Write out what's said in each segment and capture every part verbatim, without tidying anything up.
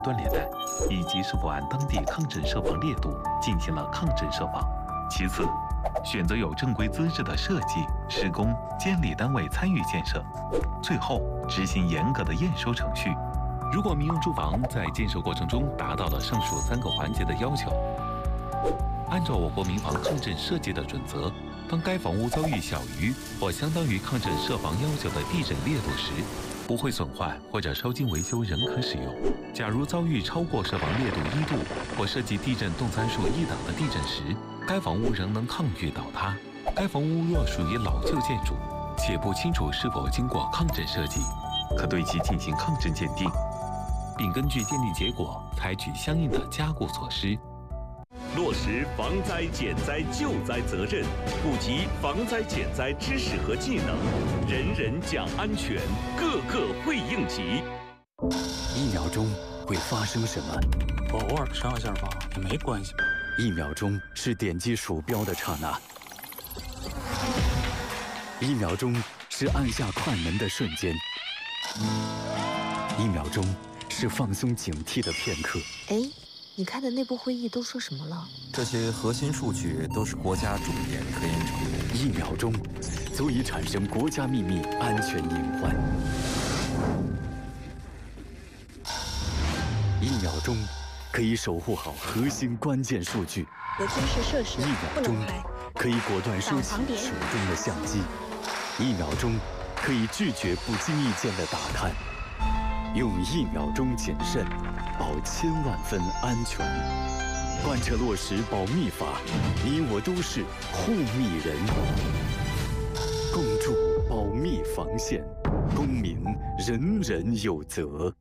断裂带，以及是否按当地抗震设防烈度进行了抗震设防。其次，选择有正规资质的设计、施工、监理单位参与建设。最后，执行严格的验收程序。如果民用住房在建设过程中达到了上述三个环节的要求，按照我国民房抗震设计的准则，当该房屋遭遇小于或相当于抗震设防要求的地震烈度时，不会损坏或者烧经维修仍可使用。假如遭遇超过设防烈度一度或涉及地震动参数一等的地震时，该房屋仍能抗御倒塌。该房屋若属于老旧建筑，且不清楚是否经过抗震设计，可对其进行抗震鉴定，并根据鉴定结果采取相应的加固措施。 落实防灾减灾救灾责任，普及防灾减灾知识和技能，人人讲安全，个个会应急。 一秒钟会发生什么？ 偶尔上下吧，也没关系吧。 一秒钟是点击鼠标的刹那，一秒钟是按下快门的瞬间，一秒钟是放松警惕的片刻。 哎，你开的内部会议都说什么了？ 这些核心数据都是国家重点科研成果。 一秒钟足以产生国家秘密安全隐患。一秒钟可以守护好核心关键数据。 有军事设施一秒钟可以果断收起手中的相机。一秒钟可以拒绝不经意间的打探。用一秒钟谨慎，保千万分安全。贯彻落实保密法，你我都是护密人。共筑保密防线，公民人人有责。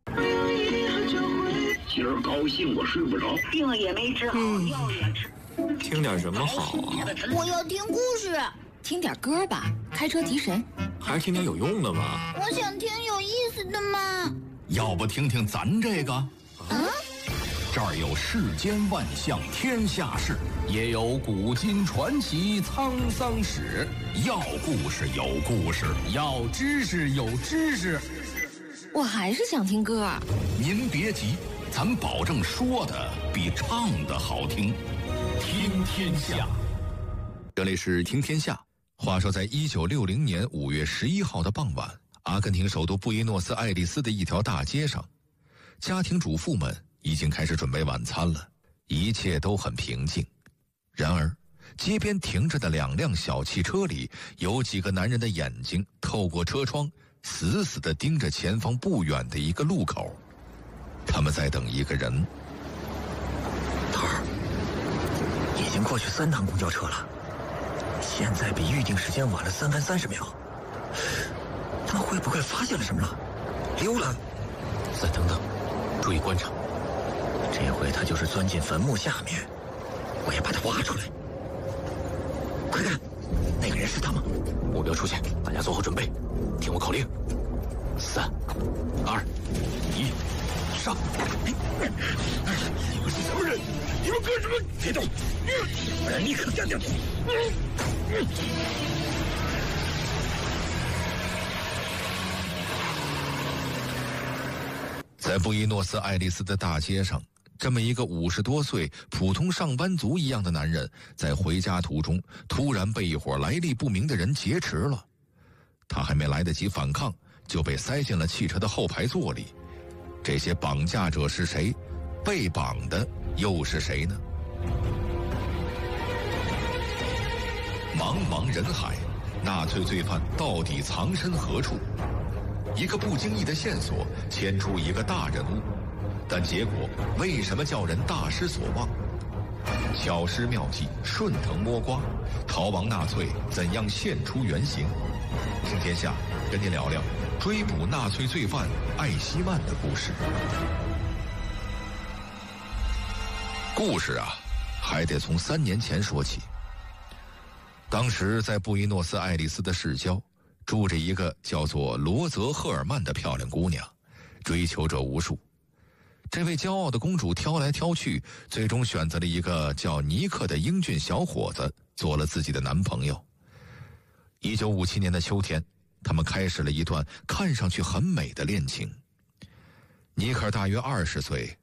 今儿高兴我睡不着， 病也没治好，药也吃。 听点什么好啊？ 我要听故事，听点歌吧，开车提神。 还是听点有用的吧。 我想听有意思的嘛。 要不听听咱这个？ 嗯， 这儿有世间万象天下事，也有古今传奇沧桑史。要故事有故事，要知识有知识。 我还是想听歌。 您别急，咱保证说的比唱的好听。听天下，这里是听天下。话说，在一九六零年五月十一号的傍晚，阿根廷首都布宜诺斯艾利斯的一条大街上，家庭主妇们已经开始准备晚餐了，一切都很平静。然而，街边停着的两辆小汽车里，有几个男人的眼睛透过车窗，死死地盯着前方不远的一个路口。他们在等一个人。 头儿，已经过去三趟公交车了，现在比预定时间晚了三分三十秒。他们会不会发现了什么了？溜了？再等等，注意观察。这回他就是钻进坟墓下面，我也把他挖出来。快看，那个人是他吗？目标出现，大家做好准备，听我口令：三、二、一，上！ 你们是什么人？你们干什么？别动！不然立刻干掉你！ 在布宜诺斯艾利斯的大街上，这么一个五十多岁普通上班族一样的男人，在回家途中突然被一伙来历不明的人劫持了。他还没来得及反抗，就被塞进了汽车的后排座里。这些绑架者是谁？被绑的又是谁呢？茫茫人海，纳粹罪犯到底藏身何处？一个不经意的线索牵出一个大人物，但结果为什么叫人大失所望？巧施妙计，顺藤摸瓜，逃亡纳粹怎样现出原形？听天下跟您聊聊追捕纳粹罪犯艾希曼的故事。故事啊，还得从三年前说起。当时在布宜诺斯艾利斯的市郊，住着一个叫做罗泽赫尔曼的漂亮姑娘，追求者无数。这位骄傲的公主挑来挑去，最终选择了一个叫尼克的英俊小伙子做了自己的男朋友。一九五七年的秋天，他们开始了一段看上去很美的恋情。尼克大约二十岁，